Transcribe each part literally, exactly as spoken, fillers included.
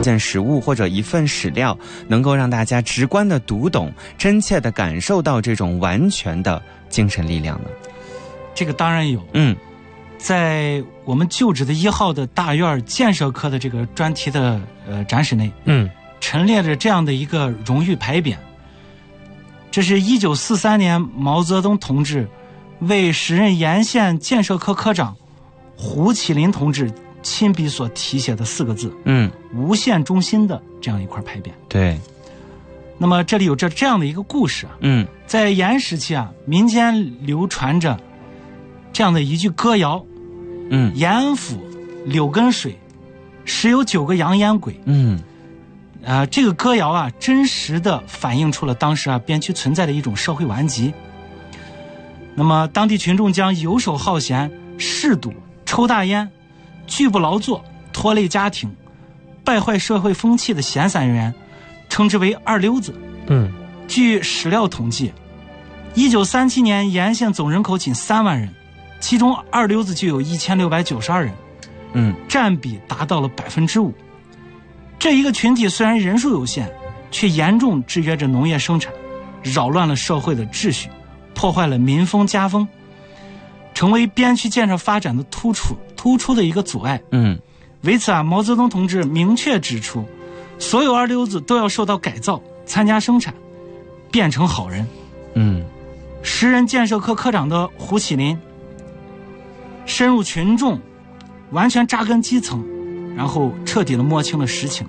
件实物或者一份史料，能够让大家直观地读懂，真切地感受到这种完全的精神力量呢？ 这个当然有。 嗯， 在我们旧址的一号的大院建设科的这个专题的呃展室内， 嗯， 陈列着这样的一个荣誉牌匾。这是一九四三年毛泽东同志为时任沿县建设科科长胡启林同志亲笔所题写的四个字， 嗯， 无限中心的这样一块牌匾。 对。 那么这里有这这样的一个故事啊， 嗯， 在延时期啊，民间流传着这样的一句歌谣， 嗯， 严府柳根水，时有九个洋烟鬼。 嗯， 呃，这个歌谣啊，真实的反映出了当时啊边区存在的一种社会顽疾。那么当地群众将游手好闲、嗜赌、抽大烟、拒不劳作、拖累家庭、败坏社会风气的闲散人员称之为二溜子。 嗯， 据史料统计，一九三七年沿县总人口仅三万人，其中二溜子就有一千六百九十二人， 嗯， 占比达到了百分之五。这一个群体虽然人数有限，却严重制约着农业生产，扰乱了社会的秩序，破坏了民风家风，成为边区建设发展的突出突出的一个阻碍。 嗯， 为此啊，毛泽东同志明确指出，所有二溜子都要受到改造，参加生产，变成好人。 嗯， 时任建设科科长的胡启林深入群众，完全扎根基层，然后彻底的摸清了实情。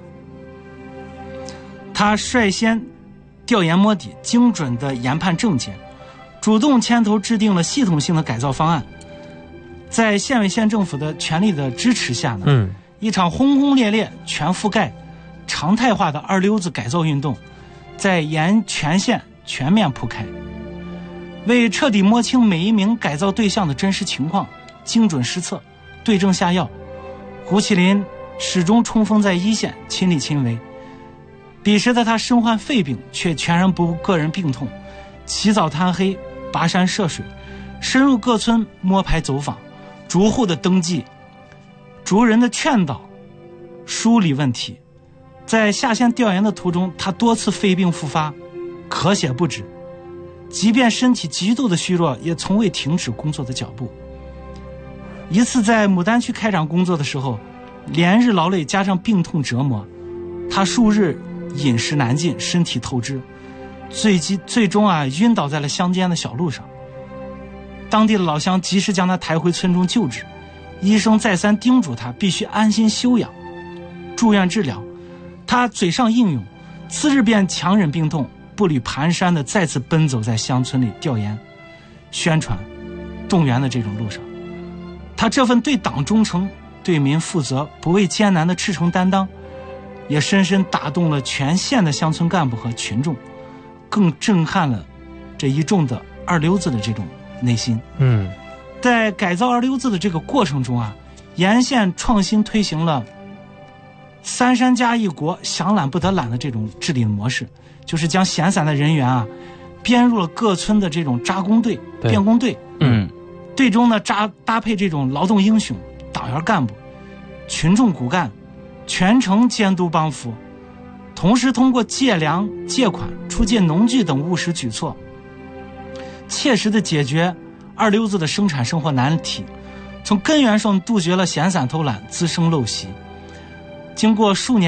他率先调研摸底，精准的研判政见，主动牵头制定了系统性的改造方案。在县委县政府的全力的支持下呢， 嗯， 一场轰轰烈烈、全覆盖、常态化的二溜子改造运动，在沿全县全面铺开。为彻底摸清每一名改造对象的真实情况，精准施策，对症下药，胡启林始终冲锋在一线，亲力亲为。彼时的他身患肺病，却全然不顾个人病痛，起早贪黑，跋山涉水，深入各村摸排走访，逐户的登记，逐人的劝导，梳理问题。在下县调研的途中，他多次肺病复发，咳血不止，即便身体极度的虚弱，也从未停止工作的脚步。一次在牡丹区开展工作的时候，连日劳累加上病痛折磨，他数日饮食难进，身体透支，最极最终啊晕倒在了乡间的小路上。当地的老乡及时将他抬回村中救治，医生再三叮嘱他必须安心休养，住院治疗。他嘴上应允，次日便强忍病痛，步履蹒跚的再次奔走在乡村里调研、宣传、动员的这种路上。他这份对党忠诚、对民负责、不畏艰难的赤诚担当，也深深打动了全县的乡村干部和群众，更震撼了这一众的二溜子的这种内心。 嗯， 在改造二溜子的这个过程中啊，沿县创新推行了三山加一国，想揽不得揽的这种治理的模式，就是将闲散的人员啊编入了各村的这种扎工队、编工队。 嗯， 最终呢扎搭配这种劳动英雄、党员干部、群众骨干，全程监督帮扶，同时通过借粮、借款、出借农具等务实举措，切实的解决二溜子的生产生活难题，从根源上杜绝了闲散偷懒、滋生陋习。经过数年